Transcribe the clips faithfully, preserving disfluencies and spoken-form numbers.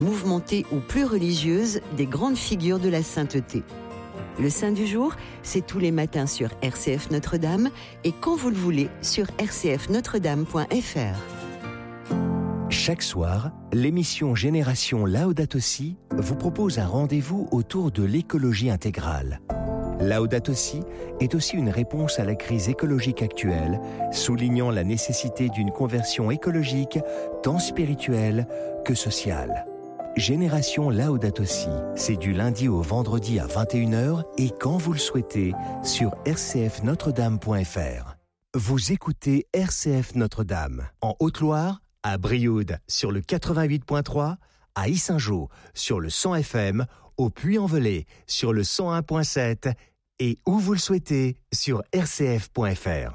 mouvementée ou plus religieuse des grandes figures de la sainteté. Le Saint du jour, c'est tous les matins sur R C F Notre-Dame et quand vous le voulez sur r c f notre dame point f r. Chaque soir, l'émission Génération Laudato Si vous propose un rendez-vous autour de l'écologie intégrale. Laudato Si est aussi une réponse à la crise écologique actuelle, soulignant la nécessité d'une conversion écologique tant spirituelle que sociale. Génération Laudato Si, c'est du lundi au vendredi à vingt et une heures et quand vous le souhaitez sur r c f notre dame point f r. Vous écoutez R C F Notre-Dame en Haute-Loire, à Brioude sur le quatre-vingt-huit point trois, à Yssingeaux sur le cent F M, au Puy-en-Velay sur le cent un point sept et où vous le souhaitez sur r c f point f r.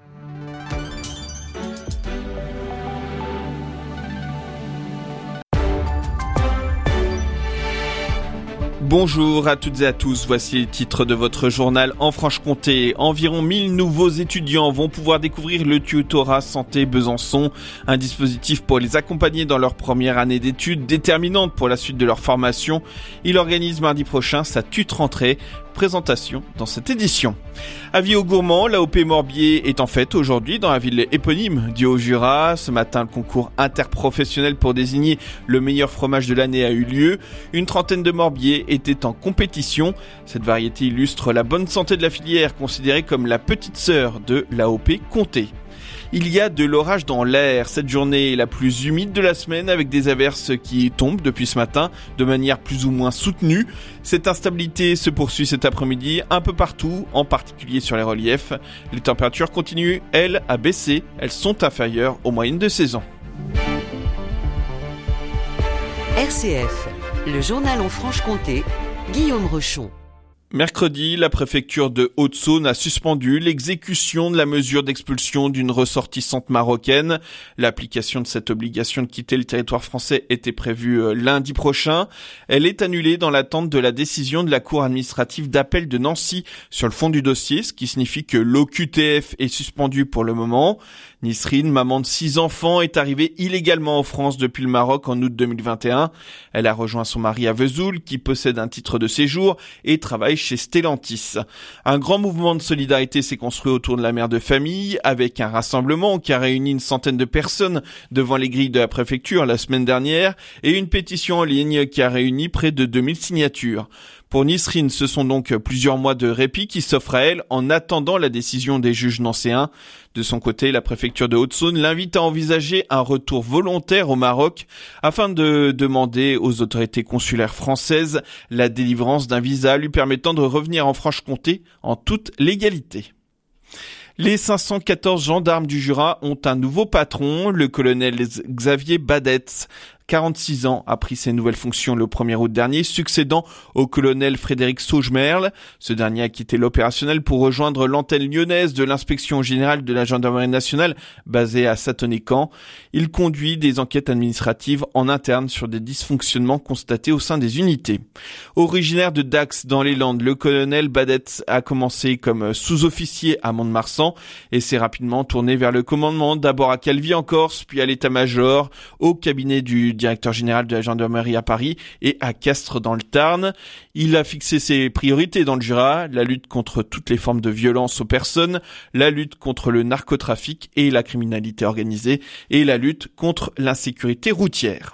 Bonjour à toutes et à tous, voici les titres de votre journal en Franche-Comté. Environ mille nouveaux étudiants vont pouvoir découvrir le tutorat Santé Besançon, un dispositif pour les accompagner dans leur première année d'études, déterminante pour la suite de leur formation. Il organise mardi prochain sa tute rentrée. Présentation dans cette édition. Avis aux gourmands, l'A O P Morbier est en fête aujourd'hui dans la ville éponyme du Haut-Jura. Ce matin, le concours interprofessionnel pour désigner le meilleur fromage de l'année a eu lieu. Une trentaine de Morbiers étaient en compétition. Cette variété illustre la bonne santé de la filière, considérée comme la petite sœur de l'A O P Comté. Il y a de l'orage dans l'air. Cette journée est la plus humide de la semaine avec des averses qui tombent depuis ce matin de manière plus ou moins soutenue. Cette instabilité se poursuit cet après-midi un peu partout, en particulier sur les reliefs. Les températures continuent, elles, à baisser. Elles sont inférieures aux moyennes de saison. R C F, le journal en Franche-Comté, Guillaume Rochon. Mercredi, la préfecture de Haute-Saône a suspendu l'exécution de la mesure d'expulsion d'une ressortissante marocaine. L'application de cette obligation de quitter le territoire français était prévue lundi prochain. Elle est annulée dans l'attente de la décision de la Cour administrative d'appel de Nancy sur le fond du dossier, ce qui signifie que l'O Q T F est suspendu pour le moment. Nisrine, maman de six enfants, est arrivée illégalement en France depuis le Maroc en août deux mille vingt et un. Elle a rejoint son mari à Vesoul, qui possède un titre de séjour et travaille chez Stellantis. Un grand mouvement de solidarité s'est construit autour de la mère de famille, avec un rassemblement qui a réuni une centaine de personnes devant les grilles de la préfecture la semaine dernière et une pétition en ligne qui a réuni près de deux mille signatures. Pour Nisrine, ce sont donc plusieurs mois de répit qui s'offrent à elle en attendant la décision des juges nancéens. De son côté, la préfecture de Haute-Saône l'invite à envisager un retour volontaire au Maroc afin de demander aux autorités consulaires françaises la délivrance d'un visa lui permettant de revenir en Franche-Comté en toute légalité. Les cinq cent quatorze gendarmes du Jura ont un nouveau patron, le colonel Xavier Badetz. quarante-six ans, a pris ses nouvelles fonctions le premier août dernier, succédant au colonel Frédéric Saugemerle. Ce dernier a quitté l'opérationnel pour rejoindre l'antenne lyonnaise de l'inspection générale de la gendarmerie nationale, basée à Satoné-Camp. Il conduit des enquêtes administratives en interne sur des dysfonctionnements constatés au sein des unités. Originaire de Dax dans les Landes, le colonel Badetz a commencé comme sous-officier à Mont-de-Marsan et s'est rapidement tourné vers le commandement, d'abord à Calvi en Corse, puis à l'état-major, au cabinet du directeur général de la gendarmerie à Paris et à Castres dans le Tarn. Il a fixé ses priorités dans le Jura, la lutte contre toutes les formes de violence aux personnes, la lutte contre le narcotrafic et la criminalité organisée et la lutte contre l'insécurité routière.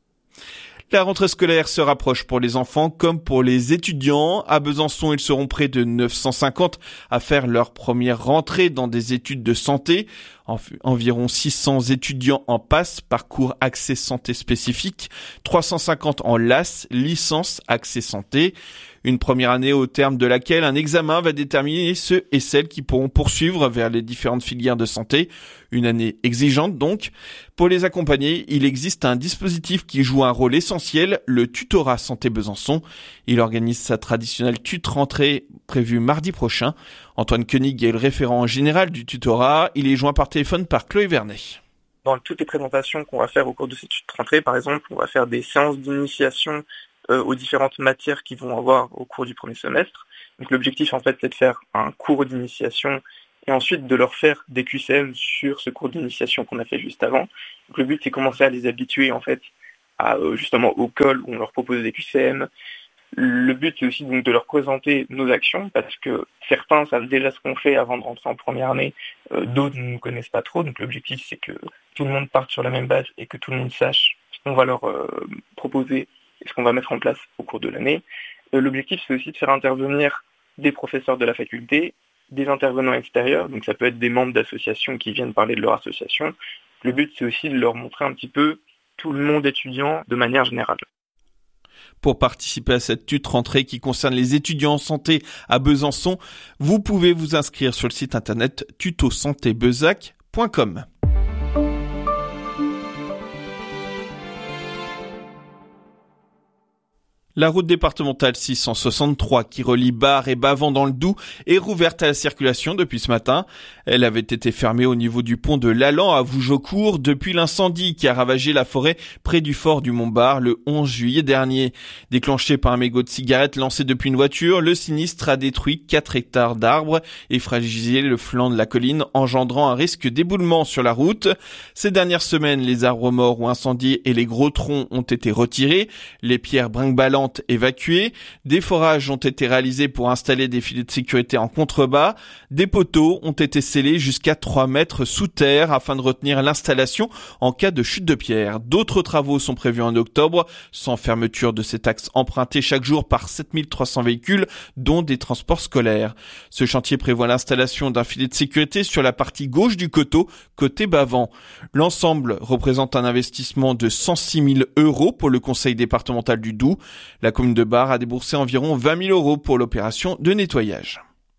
La rentrée scolaire se rapproche pour les enfants comme pour les étudiants. À Besançon, ils seront près de neuf cent cinquante à faire leur première rentrée dans des études de santé. Environ six cents étudiants en passe, parcours accès santé spécifique, trois cent cinquante en L A S, licence accès santé. Une première année au terme de laquelle un examen va déterminer ceux et celles qui pourront poursuivre vers les différentes filières de santé. Une année exigeante donc. Pour les accompagner, il existe un dispositif qui joue un rôle essentiel, le tutorat Santé Besançon. Il organise sa traditionnelle tute rentrée prévue mardi prochain. Antoine Koenig est le référent général du tutorat. Il est joint par téléphone par Chloé Vernet. Dans toutes les présentations qu'on va faire au cours de cette tute rentrée, par exemple, on va faire des séances d'initiation euh, aux différentes matières qu'ils vont avoir au cours du premier semestre. Donc l'objectif en fait c'est de faire un cours d'initiation et ensuite de leur faire des Q C M sur ce cours d'initiation qu'on a fait juste avant. Donc le but c'est commencer à les habituer en fait à, justement au col où on leur propose des Q C M. Le but, c'est aussi donc de leur présenter nos actions, parce que certains savent déjà ce qu'on fait avant de rentrer en première année, euh, d'autres ne nous connaissent pas trop. Donc l'objectif, c'est que tout le monde parte sur la même base et que tout le monde sache ce qu'on va leur euh, proposer et ce qu'on va mettre en place au cours de l'année. Euh, l'objectif, c'est aussi de faire intervenir des professeurs de la faculté, des intervenants extérieurs, donc ça peut être des membres d'associations qui viennent parler de leur association. Le but, c'est aussi de leur montrer un petit peu tout le monde étudiant de manière générale. Pour participer à cette tutte rentrée qui concerne les étudiants en santé à Besançon, vous pouvez vous inscrire sur le site internet tuto santé bezac point com. La route départementale six cent soixante-trois qui relie Bar et Bavent dans le Doubs est rouverte à la circulation depuis ce matin. Elle avait été fermée au niveau du pont de Lalland à Vougeaucourt depuis l'incendie qui a ravagé la forêt près du fort du Mont-Bar le onze juillet dernier. Déclenché par un mégot de cigarette lancé depuis une voiture, le sinistre a détruit quatre hectares d'arbres et fragilisé le flanc de la colline, engendrant un risque d'éboulement sur la route. Ces dernières semaines, les arbres morts ou incendiés et les gros troncs ont été retirés, les pierres brinque-ballantes évacuées, des forages ont été réalisés pour installer des filets de sécurité en contrebas, des poteaux ont été scellés jusqu'à trois mètres sous terre afin de retenir l'installation en cas de chute de pierre. D'autres travaux sont prévus en octobre, sans fermeture de cet axe emprunté chaque jour par sept mille trois cents véhicules, dont des transports scolaires. Ce chantier prévoit l'installation d'un filet de sécurité sur la partie gauche du coteau, côté Bavent. L'ensemble représente un investissement de cent six mille euros pour le conseil départemental du Doubs. La commune de Bar a déboursé environ vingt mille euros pour l'opération de nettoyage.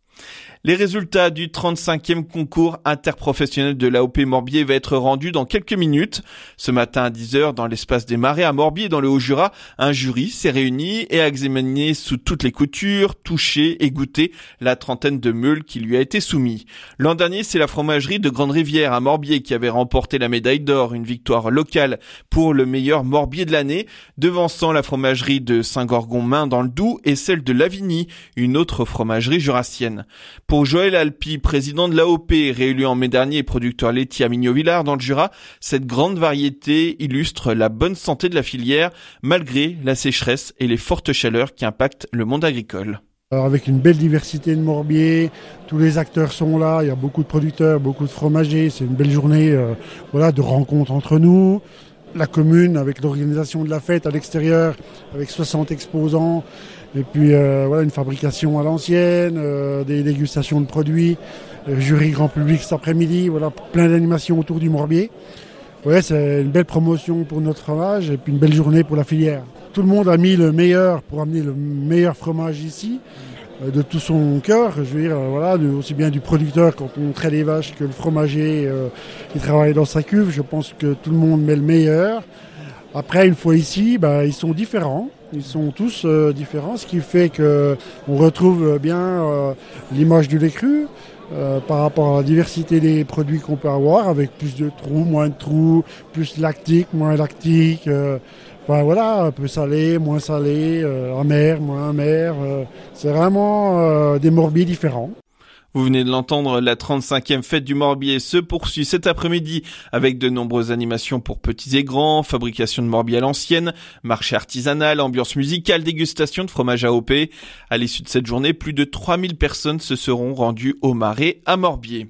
Les résultats du trente-cinquième concours interprofessionnel de l'A O P Morbier va être rendus dans quelques minutes. Ce matin à dix heures, dans l'espace des Marais à Morbier, dans le Haut-Jura, un jury s'est réuni et a examiné sous toutes les coutures, touché et goûté la trentaine de meules qui lui a été soumis. L'an dernier, c'est la fromagerie de Grande-Rivière à Morbier qui avait remporté la médaille d'or, une victoire locale pour le meilleur Morbier de l'année, devançant la fromagerie de Saint-Gorgon-Main dans le Doubs et celle de Lavigny, une autre fromagerie jurassienne. Pour Joël Alpi, président de l'A O P, réélu en mai dernier et producteur laitier à Mignot-Villars dans le Jura, cette grande variété illustre la bonne santé de la filière malgré la sécheresse et les fortes chaleurs qui impactent le monde agricole. Alors avec une belle diversité de Morbier, tous les acteurs sont là, il y a beaucoup de producteurs, beaucoup de fromagers, c'est une belle journée euh, voilà, de rencontres entre nous. La commune avec l'organisation de la fête à l'extérieur avec soixante exposants et puis euh, voilà une fabrication à l'ancienne, euh, des dégustations de produits, euh, jury grand public cet après-midi, voilà plein d'animations autour du Morbier. Ouais, c'est une belle promotion pour notre fromage et puis une belle journée pour la filière. Tout le monde a mis le meilleur pour amener le meilleur fromage ici. De tout son cœur, je veux dire, voilà, aussi bien du producteur quand on traite les vaches que le fromager euh, qui travaille dans sa cuve. Je pense que tout le monde met le meilleur. Après, une fois ici, bah, ils sont différents. Ils sont tous euh, différents, ce qui fait que on retrouve bien euh, l'image du lait cru euh, par rapport à la diversité des produits qu'on peut avoir, avec plus de trous, moins de trous, plus lactique, moins lactique. Euh, Enfin voilà, un peu salé, moins salé, euh, amer, moins amer. Euh, c'est vraiment euh, des Morbiers différents. Vous venez de l'entendre, la trente-cinquième fête du Morbier se poursuit cet après-midi avec de nombreuses animations pour petits et grands, fabrication de Morbier à l'ancienne, marché artisanal, ambiance musicale, dégustation de fromage A O P. À l'issue de cette journée, plus de trois mille personnes se seront rendues au Marais à Morbier.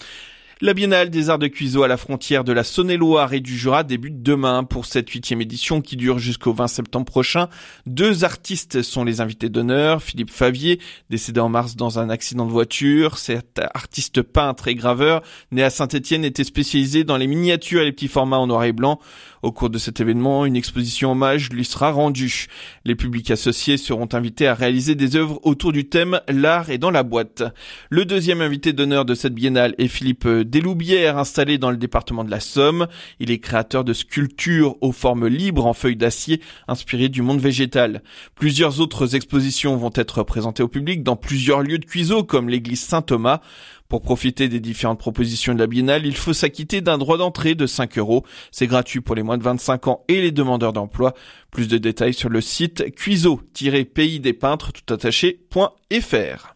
La Biennale des Arts de Cuiseaux à la frontière de la Saône-et-Loire et du Jura débute demain pour cette huitième édition qui dure jusqu'au vingt septembre prochain. Deux artistes sont les invités d'honneur. Philippe Favier, décédé en mars dans un accident de voiture. Cet artiste peintre et graveur, né à Saint-Étienne, était spécialisé dans les miniatures et les petits formats en noir et blanc. Au cours de cet événement, une exposition hommage lui sera rendue. Les publics associés seront invités à réaliser des œuvres autour du thème « L'art est dans la boîte ». Le deuxième invité d'honneur de cette biennale est Philippe Deloubière, installé dans le département de la Somme. Il est créateur de sculptures aux formes libres en feuilles d'acier inspirées du monde végétal. Plusieurs autres expositions vont être présentées au public dans plusieurs lieux de Cuiseaux comme l'église Saint-Thomas. Pour profiter des différentes propositions de la Biennale, il faut s'acquitter d'un droit d'entrée de cinq euros. C'est gratuit pour les moins de vingt-cinq ans et les demandeurs d'emploi. Plus de détails sur le site cuiseaux tiret pays des peintres tout attaché point f r.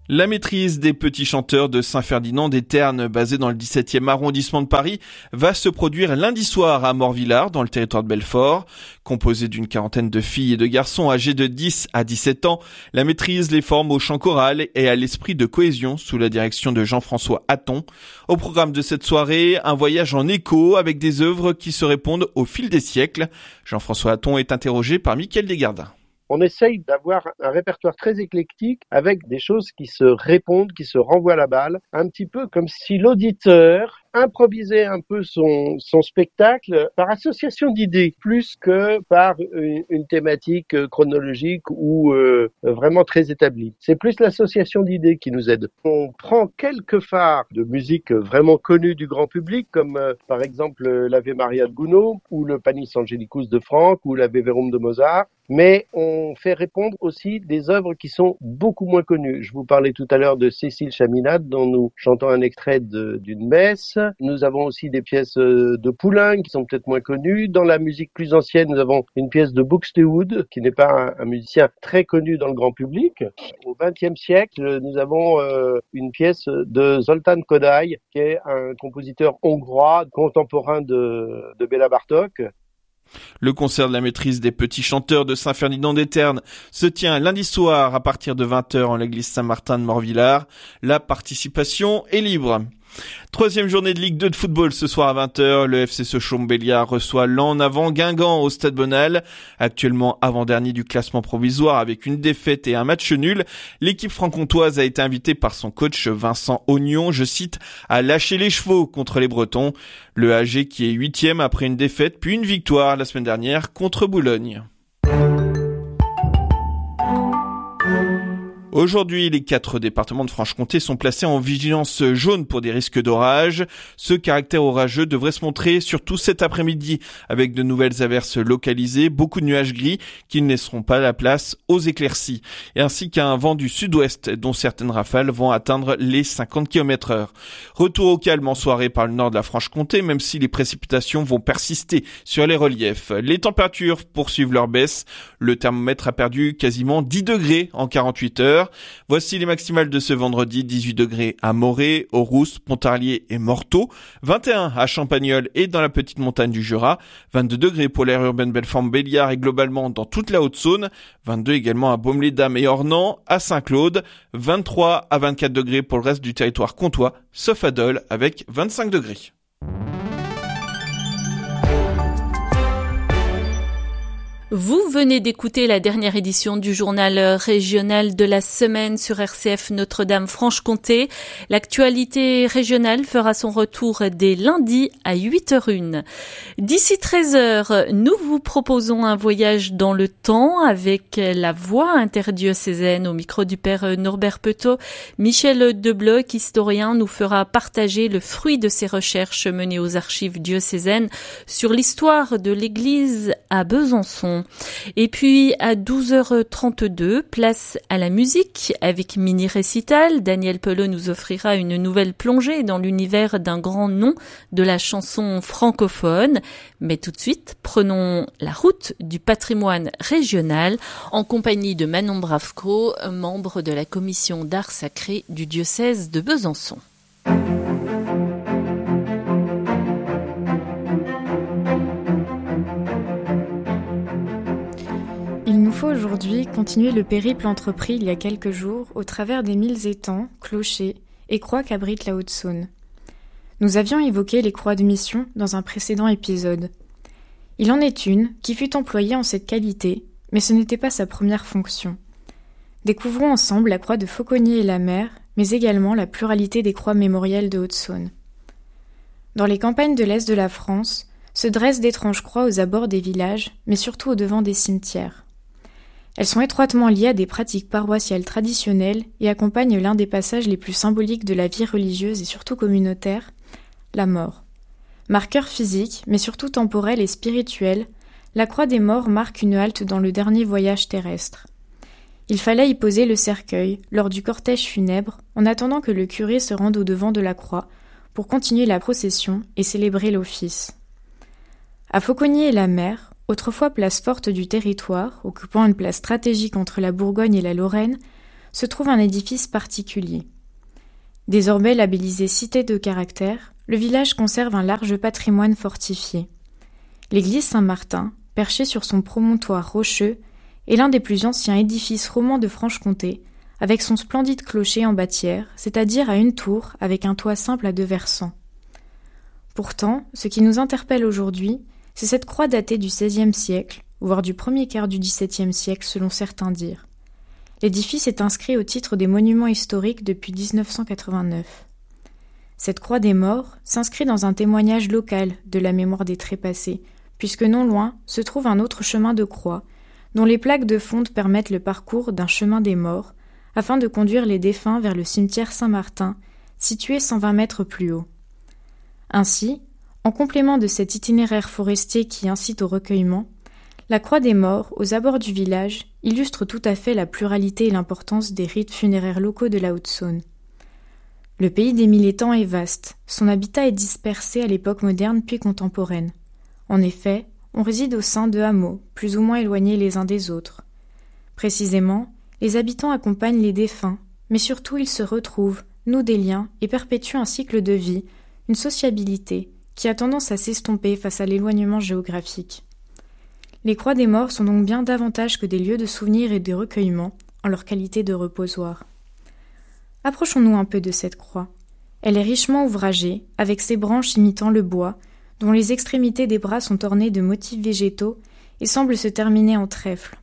La maîtrise des petits chanteurs de Saint-Ferdinand-des-Ternes, basée dans le dix-septième arrondissement de Paris, va se produire lundi soir à Morvillars, dans le territoire de Belfort. Composée d'une quarantaine de filles et de garçons âgés de dix à dix-sept ans, la maîtrise les forme au chant choral et à l'esprit de cohésion sous la direction de Jean-François Hatton. Au programme de cette soirée, un voyage en écho avec des œuvres qui se répondent au fil des siècles. Jean-François Hatton est interrogé par Mickaël Desgardins. On essaye d'avoir un répertoire très éclectique avec des choses qui se répondent, qui se renvoient la balle, un petit peu comme si l'auditeur improvisait un peu son, son spectacle par association d'idées, plus que par une, une thématique chronologique ou euh, vraiment très établie. C'est plus l'association d'idées qui nous aide. On prend quelques phares de musique vraiment connus du grand public, comme euh, par exemple l'Ave Maria de Gounod, ou le Panis Angelicus de Franck, ou l'Ave Verum de Mozart, mais on fait répondre aussi des œuvres qui sont beaucoup moins connues. Je vous parlais tout à l'heure de Cécile Chaminade, dont nous chantons un extrait de, d'une messe. Nous avons aussi des pièces de Poulenc qui sont peut-être moins connues. Dans la musique plus ancienne, nous avons une pièce de Buxtehude, qui n'est pas un, un musicien très connu dans le grand public. Au vingtième siècle, nous avons euh, une pièce de Zoltán Kodály, qui est un compositeur hongrois contemporain de, de Béla Bartók. Le concert de la maîtrise des petits chanteurs de Saint-Ferdinand-des-Ternes se tient lundi soir à partir de vingt heures en l'église Saint-Martin de Morvillars. La participation est libre. Troisième journée de Ligue deux de football ce soir à vingt heures. Le F C Sochaux-Montbéliard reçoit l'en avant Guingamp au Stade Bonal. Actuellement avant-dernier du classement provisoire avec une défaite et un match nul. L'équipe franc-comtoise a été invitée par son coach Vincent Ognon, je cite, à lâcher les chevaux contre les Bretons. Le A G qui est huitième après une défaite puis une victoire la semaine dernière contre Boulogne. Aujourd'hui, les quatre départements de Franche-Comté sont placés en vigilance jaune pour des risques d'orage. Ce caractère orageux devrait se montrer surtout cet après-midi avec de nouvelles averses localisées, beaucoup de nuages gris qui ne laisseront pas la place aux éclaircies, et ainsi qu'un vent du sud-ouest dont certaines rafales vont atteindre les cinquante kilomètres heure. Retour au calme en soirée par le nord de la Franche-Comté, même si les précipitations vont persister sur les reliefs. Les températures poursuivent leur baisse. Le thermomètre a perdu quasiment dix degrés en quarante-huit heures. Voici les maximales de ce vendredi. dix-huit degrés à Morée, aux Rousses, Pontarlier et Morteau. vingt et un à Champagnole et dans la petite montagne du Jura. vingt-deux degrés pour l'aire urbaine Belfort-Montbéliard et globalement dans toute la Haute-Saône. vingt-deux également à Baume-les-Dames et Ornans, à Saint-Claude. vingt-trois à vingt-quatre degrés pour le reste du territoire comtois, sauf à Dole avec vingt-cinq degrés. Vous venez d'écouter la dernière édition du journal régional de la semaine sur R C F Notre-Dame-Franche-Comté. L'actualité régionale fera son retour dès lundi à huit heures une. D'ici treize heures, nous vous proposons un voyage dans le temps avec la voix interdiocésaine au micro du père Norbert Petot. Michel Debloc, historien, nous fera partager le fruit de ses recherches menées aux archives diocésaines sur l'histoire de l'église à Besançon. Et puis à douze heures trente-deux, place à la musique avec Mini Récital. Daniel Pelot nous offrira une nouvelle plongée dans l'univers d'un grand nom de la chanson francophone. Mais tout de suite, prenons la route du patrimoine régional en compagnie de Manon Bravco, membre de la commission d'art sacré du diocèse de Besançon. Il nous faut aujourd'hui continuer le périple entrepris il y a quelques jours au travers des mille étangs, clochers et croix qu'abrite la Haute-Saône. Nous avions évoqué les croix de mission dans un précédent épisode. Il en est une qui fut employée en cette qualité, mais ce n'était pas sa première fonction. Découvrons ensemble la croix de Fauconnier et la Mer, mais également la pluralité des croix mémorielles de Haute-Saône. Dans les campagnes de l'Est de la France, se dressent d'étranges croix aux abords des villages, mais surtout au devant des cimetières. Elles sont étroitement liées à des pratiques paroissiales traditionnelles et accompagnent l'un des passages les plus symboliques de la vie religieuse et surtout communautaire, la mort. Marqueur physique, mais surtout temporel et spirituel, la croix des morts marque une halte dans le dernier voyage terrestre. Il fallait y poser le cercueil lors du cortège funèbre, en attendant que le curé se rende au devant de la croix pour continuer la procession et célébrer l'office. À Fauconnier et la Mer, autrefois place forte du territoire, occupant une place stratégique entre la Bourgogne et la Lorraine, se trouve un édifice particulier. Désormais labellisé cité de caractère, le village conserve un large patrimoine fortifié. L'église Saint-Martin, perchée sur son promontoire rocheux, est l'un des plus anciens édifices romans de Franche-Comté, avec son splendide clocher en bâtière, c'est-à-dire à une tour avec un toit simple à deux versants. Pourtant, ce qui nous interpelle aujourd'hui, c'est cette croix datée du seizième siècle, voire du premier quart du dix-septième siècle selon certains dires. L'édifice est inscrit au titre des monuments historiques depuis dix-neuf cent quatre-vingt-neuf. Cette croix des morts s'inscrit dans un témoignage local de la mémoire des trépassés, puisque non loin se trouve un autre chemin de croix, dont les plaques de fonte permettent le parcours d'un chemin des morts, afin de conduire les défunts vers le cimetière Saint-Martin, situé cent vingt mètres plus haut. Ainsi, en complément de cet itinéraire forestier qui incite au recueillement, la croix des morts, aux abords du village, illustre tout à fait la pluralité et l'importance des rites funéraires locaux de la Haute-Saône. Le pays des mille étangs est vaste, son habitat est dispersé à l'époque moderne puis contemporaine. En effet, on réside au sein de hameaux, plus ou moins éloignés les uns des autres. Précisément, les habitants accompagnent les défunts, mais surtout ils se retrouvent, nouent des liens et perpétuent un cycle de vie, une sociabilité, qui a tendance à s'estomper face à l'éloignement géographique. Les croix des morts sont donc bien davantage que des lieux de souvenirs et de recueillement, en leur qualité de reposoir. Approchons-nous un peu de cette croix. Elle est richement ouvragée, avec ses branches imitant le bois, dont les extrémités des bras sont ornées de motifs végétaux et semblent se terminer en trèfle.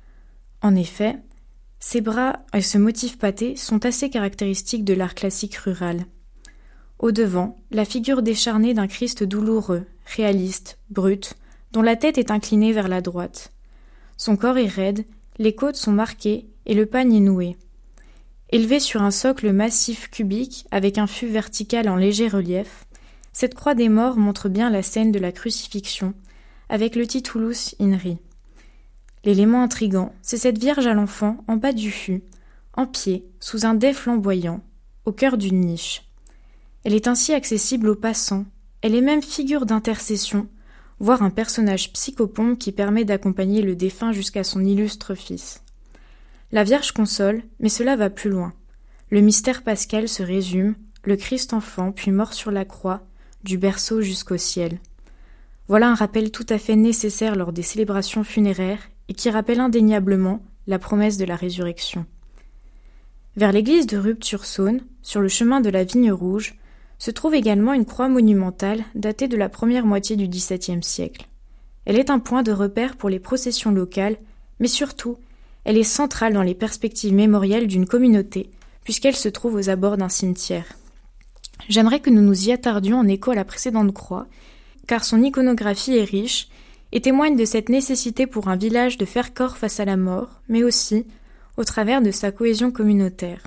En effet, ces bras et ce motif pâté sont assez caractéristiques de l'art classique rural. Au devant, la figure décharnée d'un Christ douloureux, réaliste, brut, dont la tête est inclinée vers la droite. Son corps est raide, les côtes sont marquées et le pagne est noué. Élevée sur un socle massif cubique avec un fût vertical en léger relief, cette croix des morts montre bien la scène de la crucifixion, avec le titulus inri. L'élément intrigant, c'est cette Vierge à l'enfant en bas du fût, en pied, sous un dais flamboyant, au cœur d'une niche. Elle est ainsi accessible aux passants, elle est même figure d'intercession, voire un personnage psychopompe qui permet d'accompagner le défunt jusqu'à son illustre fils. La Vierge console, mais cela va plus loin. Le mystère pascal se résume, le Christ enfant puis mort sur la croix, du berceau jusqu'au ciel. Voilà un rappel tout à fait nécessaire lors des célébrations funéraires et qui rappelle indéniablement la promesse de la résurrection. Vers l'église de Rupt-sur-Saône, sur le chemin de la Vigne Rouge, se trouve également une croix monumentale datée de la première moitié du dix-septième siècle. Elle est un point de repère pour les processions locales, mais surtout, elle est centrale dans les perspectives mémorielles d'une communauté, puisqu'elle se trouve aux abords d'un cimetière. J'aimerais que nous nous y attardions en écho à la précédente croix, car son iconographie est riche et témoigne de cette nécessité pour un village de faire corps face à la mort, mais aussi au travers de sa cohésion communautaire.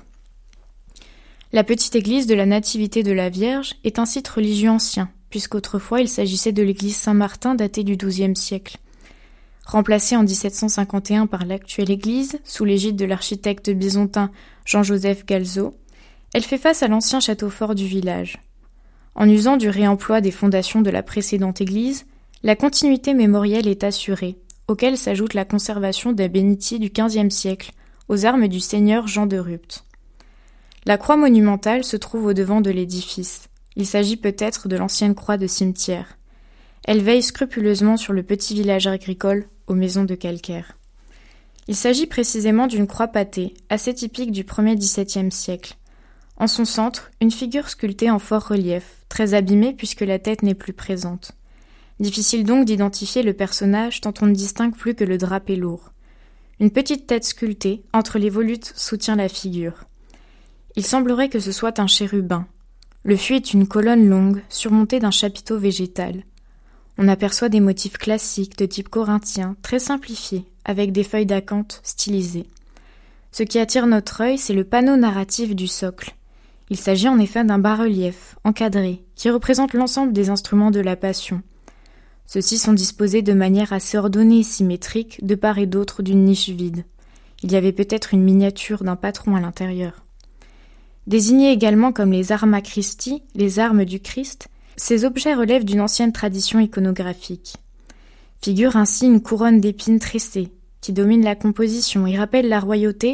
La petite église de la Nativité de la Vierge est un site religieux ancien, puisqu'autrefois il s'agissait de l'église Saint-Martin datée du douzième siècle. Remplacée en dix-sept cent cinquante et un par l'actuelle église, sous l'égide de l'architecte byzantin Jean-Joseph Galzo, elle fait face à l'ancien château fort du village. En usant du réemploi des fondations de la précédente église, la continuité mémorielle est assurée, auquel s'ajoute la conservation des bénitiers du quinzième siècle, aux armes du seigneur Jean de Rupt. La croix monumentale se trouve au devant de l'édifice. Il s'agit peut-être de l'ancienne croix de cimetière. Elle veille scrupuleusement sur le petit village agricole aux maisons de calcaire. Il s'agit précisément d'une croix pâtée, assez typique du premier dix-septième siècle. En son centre, une figure sculptée en fort relief, très abîmée puisque la tête n'est plus présente. Difficile donc d'identifier le personnage tant on ne distingue plus que le drapé lourd. Une petite tête sculptée, entre les volutes, soutient la figure. Il semblerait que ce soit un chérubin. Le fût est une colonne longue, surmontée d'un chapiteau végétal. On aperçoit des motifs classiques de type corinthien, très simplifiés, avec des feuilles d'acanthe stylisées. Ce qui attire notre œil, c'est le panneau narratif du socle. Il s'agit en effet d'un bas-relief, encadré, qui représente l'ensemble des instruments de la Passion. Ceux-ci sont disposés de manière assez ordonnée et symétrique, de part et d'autre d'une niche vide. Il y avait peut-être une miniature d'un patron à l'intérieur. Désignés également comme les Arma Christi, les armes du Christ, ces objets relèvent d'une ancienne tradition iconographique. Figure ainsi une couronne d'épines tressées, qui domine la composition et rappelle la royauté,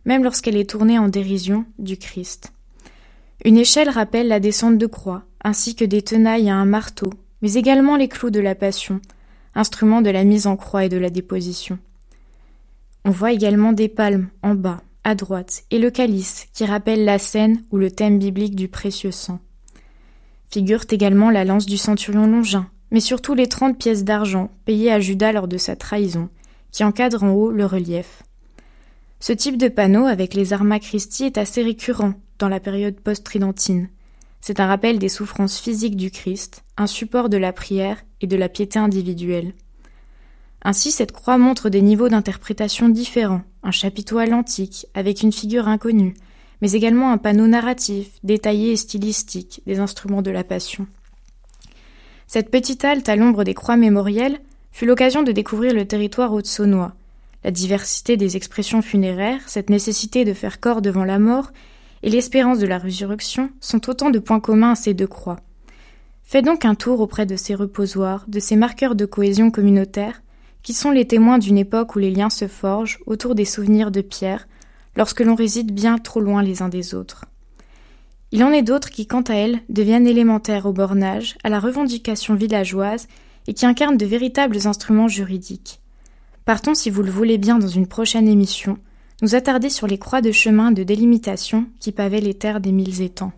même lorsqu'elle est tournée en dérision du Christ. Une échelle rappelle la descente de croix, ainsi que des tenailles à un marteau, mais également les clous de la Passion, instrument de la mise en croix et de la déposition. On voit également des palmes en bas, à droite, et le calice qui rappelle la scène ou le thème biblique du précieux sang. Figurent également la lance du centurion Longin, mais surtout les trente pièces d'argent payées à Judas lors de sa trahison, qui encadrent en haut le relief. Ce type de panneau avec les Arma Christi est assez récurrent dans la période post-tridentine. C'est un rappel des souffrances physiques du Christ, un support de la prière et de la piété individuelle. Ainsi, cette croix montre des niveaux d'interprétation différents, un chapiteau à l'antique, avec une figure inconnue, mais également un panneau narratif, détaillé et stylistique, des instruments de la Passion. Cette petite halte à l'ombre des croix mémorielles fut l'occasion de découvrir le territoire haute-saônois. La diversité des expressions funéraires, cette nécessité de faire corps devant la mort et l'espérance de la résurrection sont autant de points communs à ces deux croix. Faites donc un tour auprès de ces reposoirs, de ces marqueurs de cohésion communautaire, qui sont les témoins d'une époque où les liens se forgent autour des souvenirs de Pierre, lorsque l'on réside bien trop loin les uns des autres. Il en est d'autres qui, quant à elles, deviennent élémentaires au bornage, à la revendication villageoise, et qui incarnent de véritables instruments juridiques. Partons, si vous le voulez bien, dans une prochaine émission, nous attarder sur les croix de chemin de délimitation qui pavaient les terres des mille étangs.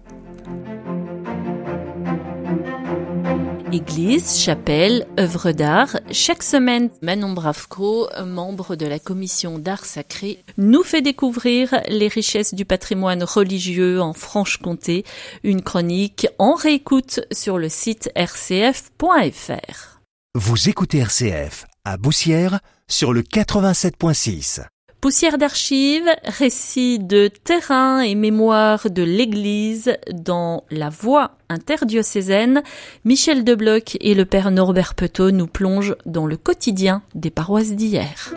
Église, chapelle, œuvres d'art. Chaque semaine, Manon Bravko, membre de la commission d'art sacré, nous fait découvrir les richesses du patrimoine religieux en Franche-Comté. Une chronique en réécoute sur le site r c f point f r. Vous écoutez R C F à Boussières sur le quatre-vingt-sept point six. Poussière d'archives, récits de terrain et mémoire de l'Église dans la voie interdiocésaine. Michel Debloc et le père Norbert Petot nous plongent dans le quotidien des paroisses d'hier.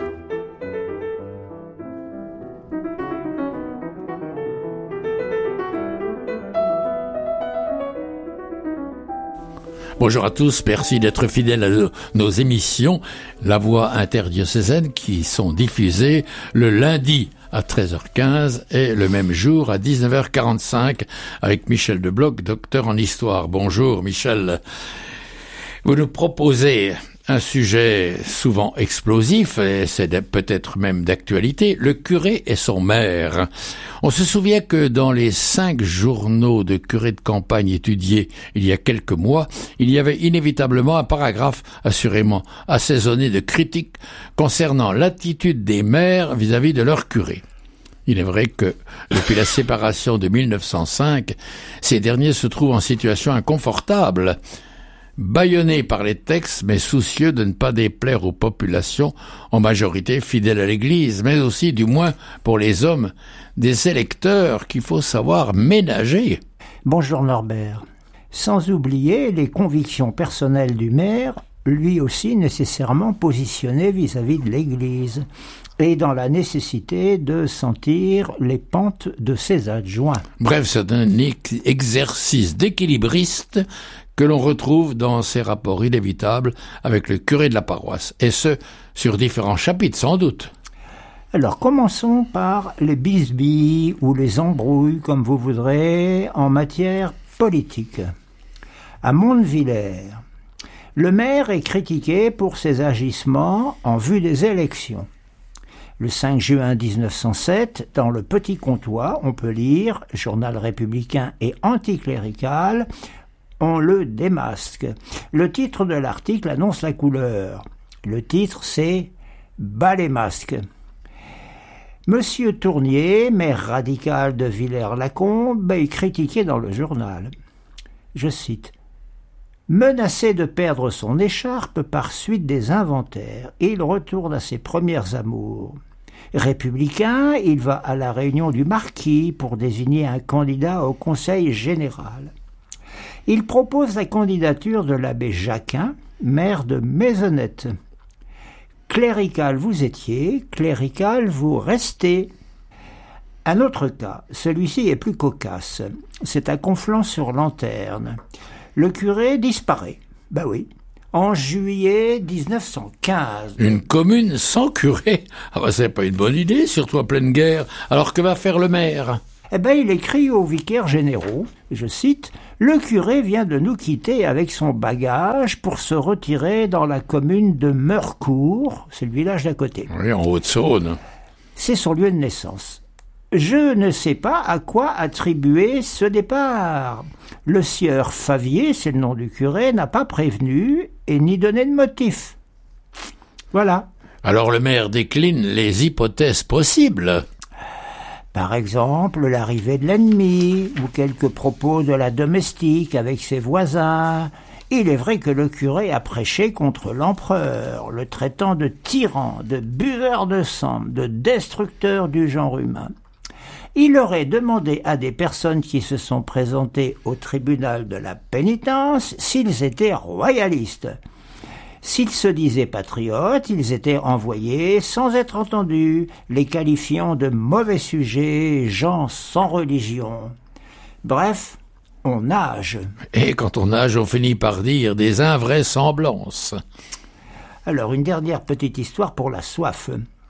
Bonjour à tous, merci d'être fidèles à nos émissions, La Voix interdiocésaine, qui sont diffusées le lundi à treize heures quinze et le même jour à dix-neuf heures quarante-cinq avec Michel Debloc, docteur en histoire. Bonjour Michel. Vous nous proposez un sujet souvent explosif, et c'est peut-être même d'actualité, le curé et son maire. On se souvient que dans les cinq journaux de curés de campagne étudiés il y a quelques mois, il y avait inévitablement un paragraphe assurément assaisonné de critiques concernant l'attitude des maires vis-à-vis de leurs curés. Il est vrai que, depuis la séparation de mille neuf cent cinq, ces derniers se trouvent en situation inconfortable, bâillonnés par les textes, mais soucieux de ne pas déplaire aux populations, en majorité fidèles à l'Église, mais aussi, du moins pour les hommes, des électeurs qu'il faut savoir ménager. Bonjour Norbert. Sans oublier les convictions personnelles du maire, lui aussi nécessairement positionné vis-à-vis de l'Église, et dans la nécessité de sentir les pentes de ses adjoints. Bref, c'est un exercice d'équilibriste que l'on retrouve dans ces rapports inévitables avec le curé de la paroisse, et ce, sur différents chapitres sans doute. Alors commençons par les bisbilles ou les embrouilles, comme vous voudrez, en matière politique. À Mondevillers, le maire est critiqué pour ses agissements en vue des élections. Le cinq juin dix-neuf cent sept, dans le Petit Comtois, on peut lire, journal républicain et anticlérical, on le démasque. Le titre de l'article annonce la couleur. Le titre, c'est « Bas les masques ». Monsieur Tournier, maire radical de Villers-Lacombe, est critiqué dans le journal. Je cite « Menacé de perdre son écharpe par suite des inventaires, il retourne à ses premières amours. Républicain, il va à la réunion du marquis pour désigner un candidat au conseil général. Il propose la candidature de l'abbé Jacquin, maire de Maisonnette. Clérical vous étiez, clérical vous restez. Un autre cas, celui-ci est plus cocasse. C'est à Conflans-sur-Lanterne. Le curé disparaît. Ben oui, en juillet dix-neuf cent quinze. Une commune sans curé? Ah bah c'est pas une bonne idée, surtout en pleine guerre. Alors que va faire le maire? Eh ben, il écrit aux vicaires généraux, je cite, « Le curé vient de nous quitter avec son bagage pour se retirer dans la commune de Meurcourt, c'est le village d'à côté. » Oui, en Haute-Saône. C'est son lieu de naissance. Je ne sais pas à quoi attribuer ce départ. Le sieur Favier, c'est le nom du curé, n'a pas prévenu et ni donné de motif. Voilà. Alors le maire décline les hypothèses possibles. Par exemple, l'arrivée de l'ennemi, ou quelques propos de la domestique avec ses voisins. Il est vrai que le curé a prêché contre l'empereur, le traitant de tyran, de buveur de sang, de destructeur du genre humain. Il aurait demandé à des personnes qui se sont présentées au tribunal de la pénitence s'ils étaient royalistes. S'ils se disaient patriotes, ils étaient envoyés sans être entendus, les qualifiant de mauvais sujets, gens sans religion. Bref, on nage. Et quand on nage, on finit par dire des invraisemblances. Alors, une dernière petite histoire pour la soif.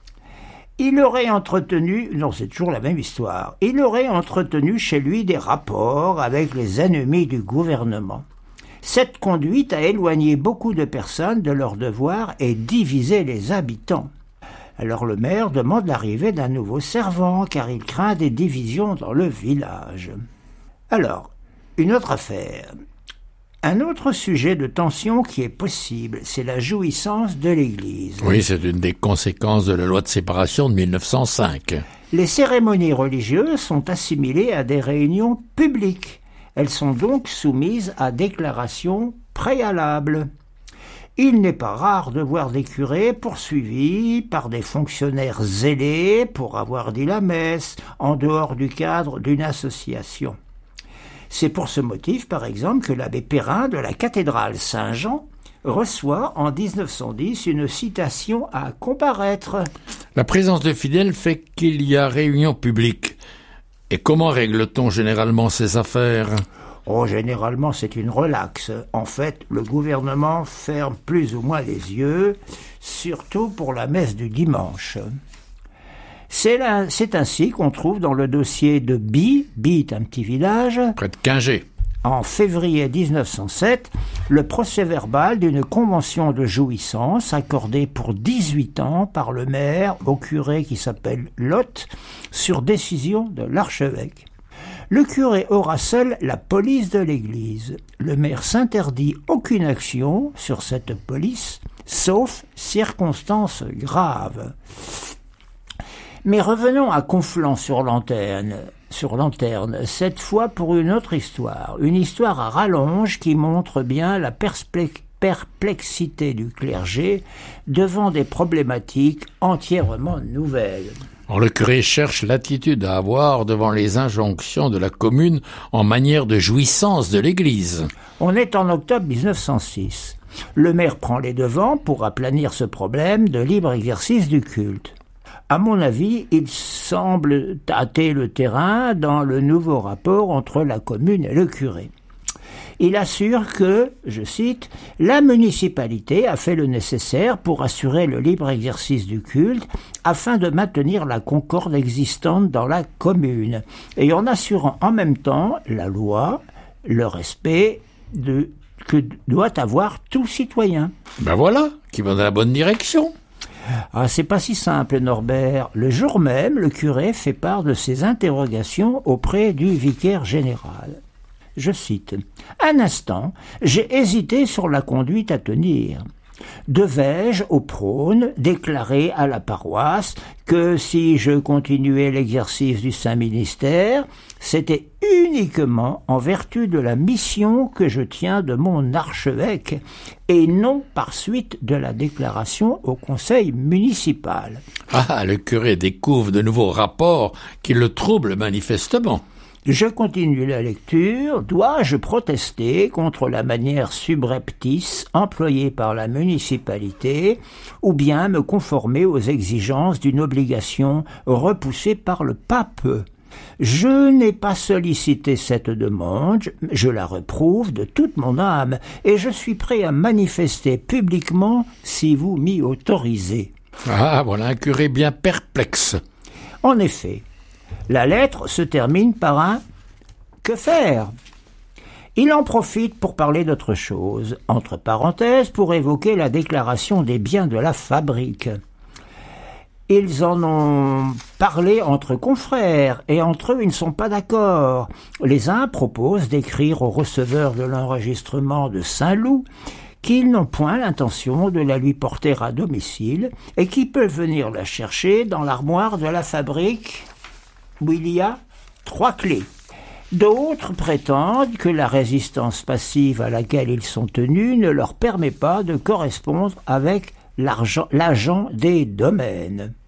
Il aurait entretenu, non c'est toujours la même histoire, il aurait entretenu chez lui des rapports avec les ennemis du gouvernement. Cette conduite a éloigné beaucoup de personnes de leur devoir et divisé les habitants. Alors le maire demande l'arrivée d'un nouveau servant car il craint des divisions dans le village. Alors, une autre affaire. Un autre sujet de tension qui est possible, c'est la jouissance de l'Église. Oui, c'est une des conséquences de la loi de séparation de mille neuf cent cinq. Les cérémonies religieuses sont assimilées à des réunions publiques. Elles sont donc soumises à déclaration préalable. Il n'est pas rare de voir des curés poursuivis par des fonctionnaires zélés pour avoir dit la messe en dehors du cadre d'une association. C'est pour ce motif, par exemple, que l'abbé Perrin de la cathédrale Saint-Jean reçoit en dix-neuf cent dix une citation à comparaître. La présence de fidèles fait qu'il y a réunion publique. Et comment règle-t-on généralement ces affaires? Oh, généralement, c'est une relaxe. En fait, le gouvernement ferme plus ou moins les yeux, surtout pour la messe du dimanche. C'est, là, c'est ainsi qu'on trouve dans le dossier de Bi, Bi est un petit village, près de Quingé, en février dix-neuf cent sept, le procès-verbal d'une convention de jouissance accordée pour dix-huit ans par le maire au curé qui s'appelle Lotte, sur décision de l'archevêque. Le curé aura seul la police de l'église. Le maire s'interdit aucune action sur cette police, sauf circonstances graves. Mais revenons à Conflans-sur-Lanterne, sur Lanterne, cette fois pour une autre histoire, une histoire à rallonge qui montre bien la perplexité du clergé devant des problématiques entièrement nouvelles. Alors, le curé cherche l'attitude à avoir devant les injonctions de la commune en matière de jouissance de l'Église. On est en octobre dix-neuf cent six. Le maire prend les devants pour aplanir ce problème de libre exercice du culte. À mon avis, il semble tâter le terrain dans le nouveau rapport entre la commune et le curé. Il assure que, je cite, « la municipalité a fait le nécessaire pour assurer le libre exercice du culte afin de maintenir la concorde existante dans la commune et en assurant en même temps la loi, le respect de, que doit avoir tout citoyen. » Ben voilà, qui va dans la bonne direction. Ah, c'est pas si simple, Norbert. Le jour même, le curé fait part de ses interrogations auprès du vicaire général. Je cite, « Un instant, j'ai hésité sur la conduite à tenir. Devais-je, au prône, déclarer à la paroisse que si je continuais l'exercice du Saint-Ministère, c'était uniquement en vertu de la mission que je tiens de mon archevêque et non par suite de la déclaration au conseil municipal. » Ah, le curé découvre de nouveaux rapports qui le troublent manifestement. Je continue la lecture. Dois-je protester contre la manière subreptice employée par la municipalité ou bien me conformer aux exigences d'une obligation repoussée par le pape ? Je n'ai pas sollicité cette demande, je la reprouve de toute mon âme, et je suis prêt à manifester publiquement si vous m'y autorisez. Ah, voilà un curé bien perplexe. En effet, la lettre se termine par un « que faire ?» Il en profite pour parler d'autre chose, entre parenthèses pour évoquer la déclaration des biens de la fabrique. Ils en ont parlé entre confrères, et entre eux ils ne sont pas d'accord. Les uns proposent d'écrire au receveur de l'enregistrement de Saint-Loup qu'ils n'ont point l'intention de la lui porter à domicile, et qu'ils peuvent venir la chercher dans l'armoire de la fabrique où il y a trois clés. D'autres prétendent que la résistance passive à laquelle ils sont tenus ne leur permet pas de correspondre avec l'argent, l'agent des domaines.